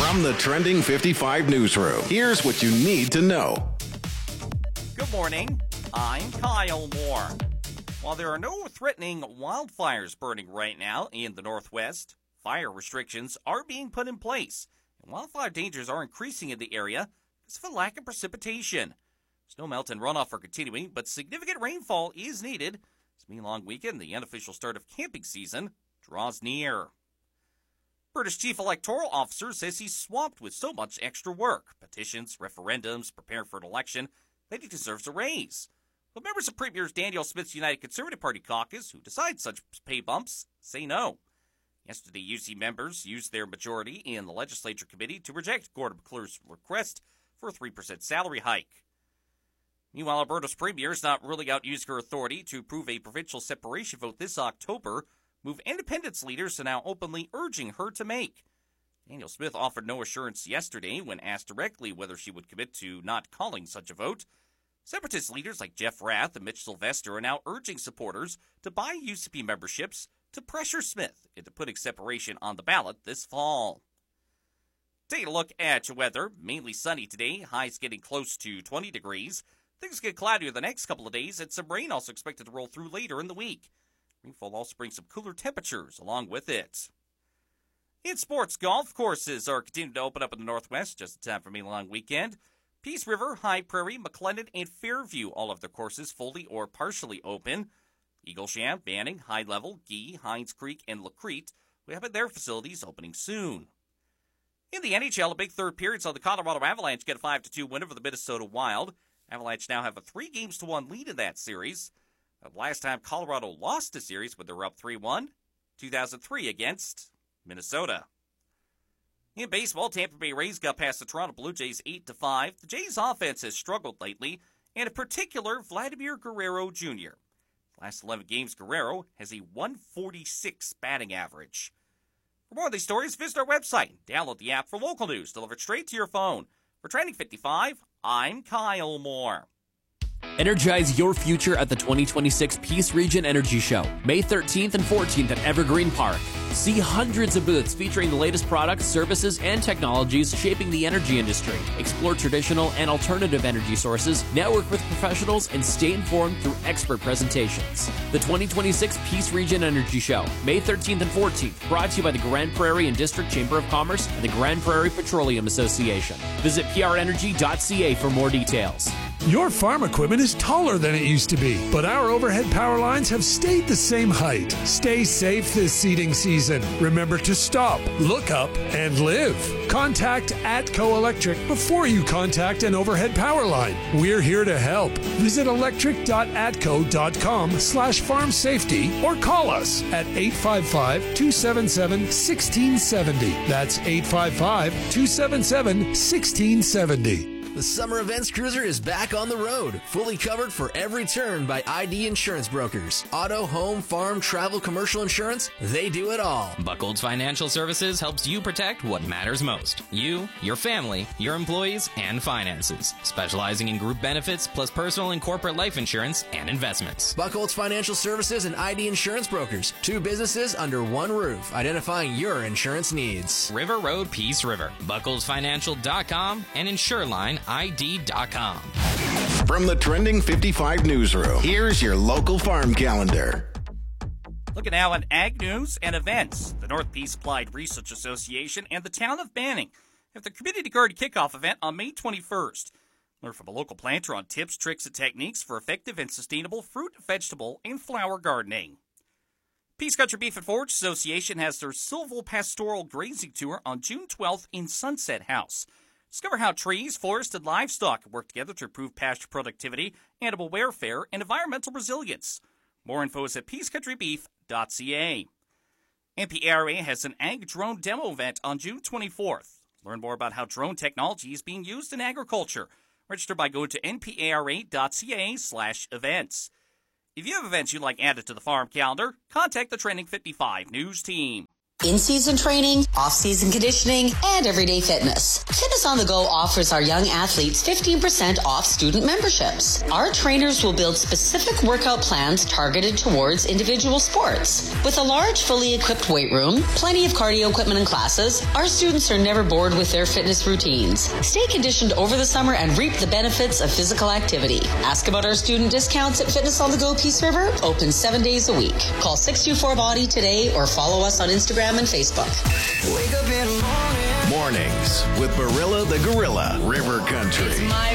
From the Trending 55 newsroom, here's what you need to know. Good morning. I'm Kyle Moore. While there are no threatening wildfires burning right now in the Northwest, fire restrictions are being put in place, and wildfire dangers are increasing in the area because of a lack of precipitation. Snowmelt and runoff are continuing, but significant rainfall is needed as the long weekend, the unofficial start of camping season, draws near. British Chief Electoral Officer says he's swamped with so much extra work, petitions, referendums, preparing for an election, that he deserves a raise. But members of Premier Danielle Smith's United Conservative Party caucus, who decide such pay bumps, say no. Yesterday, UC members used their majority in the legislature committee to reject Gordon McClure's request for a 3% salary hike. Meanwhile, Alberta's premier is not ruling out using her authority to approve a provincial separation vote this October, move independence leaders are now openly urging her to make. Danielle Smith offered no assurance yesterday when asked directly whether she would commit to not calling such a vote. Separatist leaders like Jeff Rath and Mitch Sylvester are now urging supporters to buy UCP memberships to pressure Smith into putting separation on the ballot this fall. Take a look at your weather. Mainly sunny today, highs getting close to 20 degrees. Things get cloudier the next couple of days, and some rain also expected to roll through later in the week. Rainfall also brings some cooler temperatures along with it. In sports, golf courses are continuing to open up in the Northwest just in time for a long weekend. Peace River, High Prairie, McLennan, and Fairview, all of their courses fully or partially open. Eaglesham, Banning, High Level, Gee, Hines Creek, and Lacrete will have their facilities opening soon. In the NHL, a big third period saw the Colorado Avalanche get a 5-2 win over the Minnesota Wild. Avalanche now have a 3-1 lead in that series. The last time Colorado lost a series when they were up 3-1, 2003 against Minnesota. In baseball, Tampa Bay Rays got past the Toronto Blue Jays 8-5. The Jays' offense has struggled lately, and in particular, Vladimir Guerrero Jr. Last 11 games, Guerrero has a 146 batting average. For more of these stories, visit our website. Download the app for local news delivered straight to your phone. For Trending 55, I'm Kyle Moore. Energize your future at the 2026 Peace Region Energy Show, May 13th and 14th at Evergreen Park. See hundreds of booths featuring the latest products, services, and technologies shaping the energy industry. Explore traditional and alternative energy sources, network with professionals, and stay informed through expert presentations. The 2026 Peace Region Energy Show, May 13th and 14th, brought to you by the Grand Prairie and District Chamber of Commerce and the Grand Prairie Petroleum Association. Visit prenergy.ca for more details. Your farm equipment is taller than it used to be, but our overhead power lines have stayed the same height. Stay safe this seeding season. Remember to stop, look up, and live. Contact ATCO Electric before you contact an overhead power line. We're here to help. Visit electric.atco.com/farm safety or call us at 855-277-1670. That's 855-277-1670. The Summer Events Cruiser is back on the road, fully covered for every turn by ID Insurance Brokers. Auto, home, farm, travel, commercial insurance, they do it all. Buchholz Financial Services helps you protect what matters most. You, your family, your employees, and finances. Specializing in group benefits plus personal and corporate life insurance and investments. Buchholz Financial Services and ID Insurance Brokers. Two businesses under one roof, identifying your insurance needs. River Road, Peace River. BuchholzFinancial.com and InsureLine ID.com. From the Trending 55 newsroom, here's your local farm calendar. Looking now at ag news and events. The North Peace Applied Research Association and the town of Banning have the community garden kickoff event on May 21st. Learn from a local planter on tips, tricks, and techniques for effective and sustainable fruit, vegetable, and flower gardening. Peace Country Beef and Forage Association has their Silvopastoral Grazing Tour on June 12th in Sunset House. Discover how trees, forests, and livestock work together to improve pasture productivity, animal welfare, and environmental resilience. More info is at peacecountrybeef.ca. NPARA has an ag drone demo event on June 24th. Learn more about how drone technology is being used in agriculture. Register by going to npara.ca/events. If you have events you'd like added to the farm calendar, contact the Trending 55 News team. in-season training, off-season conditioning, and everyday fitness. Fitness on the Go offers our young athletes 15% off student memberships. Our trainers will build specific workout plans targeted towards individual sports. With a large, fully equipped weight room, plenty of cardio equipment and classes, our students are never bored with their fitness routines. Stay conditioned over the summer and reap the benefits of physical activity. Ask about our student discounts at Fitness on the Go Peace River, open 7 days a week. Call 624-BODY today or follow us on Instagram and Facebook. Wake up in the morning. Mornings with Barilla the Gorilla, River Country. My